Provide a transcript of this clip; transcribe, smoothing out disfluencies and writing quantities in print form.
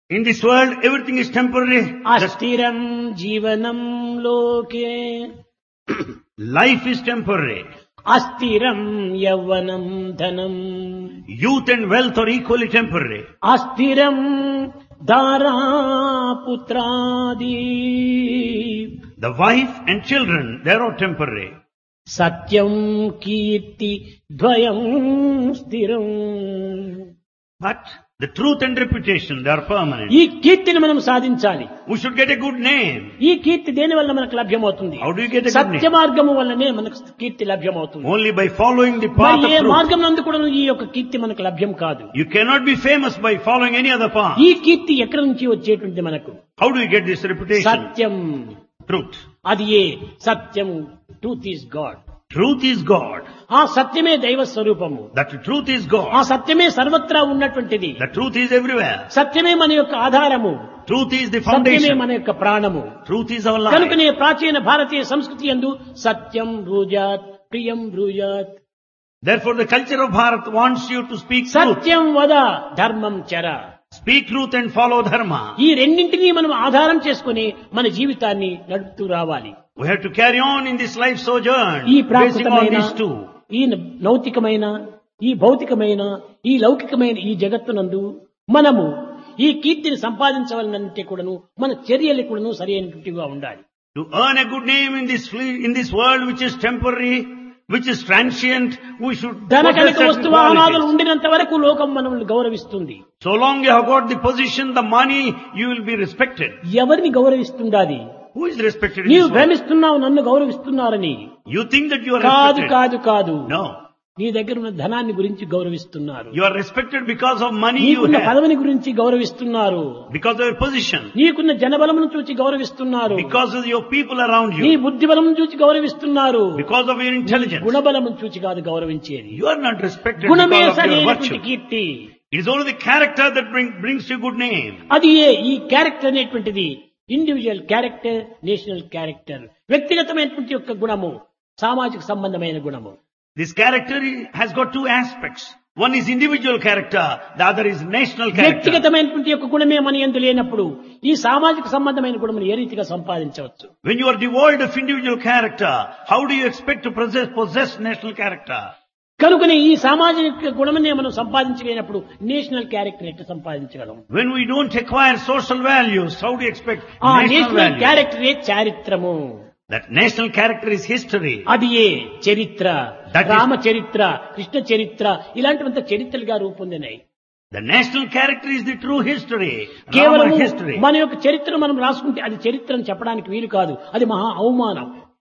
In this world, everything is temporary. అస్థిరం జీవనం లోకే Life is temporary. అస్థిరం యవ్వనం ధనం Youth and wealth are equally temporary. అస్థిరం దారా పుత్రాది The wife and children, they are all temporary. సత్యం కీర్తి ద్వయం స్థిరం. But the truth and reputation, they are permanent. ఈ కీర్తిని మనం సాధించాలి. We should get a good name. ఈ కీర్తి దేని వల్ల మనకు లభ్యమవుతుంది? How do you get a good Satya name? మార్గము వల్లనే మనకు కీర్తి లభ్యమవుతుంది. Only by following the path మరి of ఏ truth. మార్గం నందు కూడా ఈ యొక్క కీర్తి మనకు లభ్యం కాదు. You cannot be famous by following any other path. ఈ కీర్తి ఎక్కడి నుంచి వచ్చేటువంటి మనకు? How do you get this reputation? Satyam. Truth. అది ఏ సత్యం. Truth is God. Truth is God. ఆ సత్యమే దైవ స్వరూపము. That truth is ఆ God. సత్యమే సర్వత్రా ఉన్నటువంటిది. The truth is everywhere. సత్యమే మన యొక్క ఆధారము. Truth is the సత్యమే foundation. మన యొక్క ప్రాణము. Truth is our life. కనుకనే ప్రాచీన భారతీయ సంస్కృతి యందు సత్యం బ్రూజాత్ ప్రియం బ్రూజాత్. Therefore the culture of Bharat wants you to speak truth. సత్యం వద ధర్మం చర. Speak truth and follow dharma. ఈ రెండింటినీ మనం ఆధారం చేసుకుని మన జీవితాన్ని నడుపుతూ రావాలి. We have to carry on in this life sojourn, ఈ basing on ప్రాకృతమైన these two. ఈ నౌతికమైన ఈ భౌతికమైన ఈ లౌకికమైన ఈ జగత్తునందు మనము ఈ కీర్తిని సంపాదించవాలంటే కూడాను మన చర్యలు కూడాను సరైనట్టుగా ఉండాలి. To earn a good name in this world which is temporary, which is transient, we should ధన possess కనుక certain వస్తు వాహనాదులు qualities. ఉండినంత వరకు లోకం మనల్ని గౌరవిస్తుంది. So long you have got the position, the money, you will be respected. ఎవరిని గౌరవిస్తుండాది? Who is respected in నీవు this world? భ్రమిస్తున్నావు నన్ను గౌరవిస్తున్నారని. You think that you are కాదు respected. కాదు కాదు. No. నీ దగ్గర ఉన్న ధనాన్ని గురించి గౌరవిస్తున్నారు. You are respected because of money you నీకున్న have, పదవిని గురించి గౌరవిస్తున్నారు. because of your position, నీకున్న జనబలమును చూచి గౌరవిస్తున్నారు. because of your people around నీ you, బుద్ధిబలమును చూచి గౌరవిస్తున్నారు. because of your intelligence. గుణబలమును చూచి కాదు గౌరవించేది. You are not respected గుణమే because of your సరైనటువంటి virtue. Keerthi. It is only the character that brings you good name. అది ఈ క్యారెక్టర్ అనేటువంటిది ఇండివిజువల్ క్యారెక్టర్, నేషనల్ క్యారెక్టర్. వ్యక్తిగతమైనటువంటి యొక్క గుణము, సామాజిక సంబంధమైన గుణము. This character has got two aspects. One is individual character, the other is national character. వ్యక్తిగతమైనటువంటి యొక్క గుణమే మన యందు లేనప్పుడు ఈ సామాజిక సంబంధమైన గుణమును ఏ రీతిగా సంపాదించవచ్చు? When you are devoid of individual character, how do you expect to possess national character? కనుకనే ఈ సామాజిక గుణమనే మనం సంపాదించలేనప్పుడు నేషనల్ క్యారెక్టర్ ఎట్లా సంపాదించగలం? When we don't acquire social values, how do you expect ఆ national national values? క్యారెక్టరే చారిత్రము. That national character is history. అది చరిత్ర, That is- Rama చరిత్ర, కృష్ణ చరిత్ర, ఇలాంటివంత చరిత్రలుగా రూపొందినాయి. The national character is the true history. కేవలం Rama history. మన యొక్క చరిత్ర మనం రాసుకుంటే అది చరిత్ర అని చెప్పడానికి వీలు కాదు. అది మహా అవమానం.